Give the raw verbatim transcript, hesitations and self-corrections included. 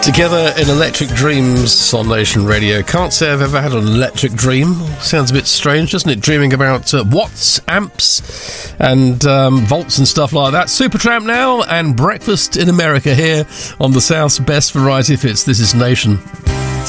Together in Electric Dreams on Nation Radio. Can't say I've ever had an electric dream. Sounds a bit strange, doesn't it? Dreaming about uh, watts, amps, and um, volts and stuff like that. Supertramp now, and Breakfast in America here on the South's Best Variety of Hits. This is Nation.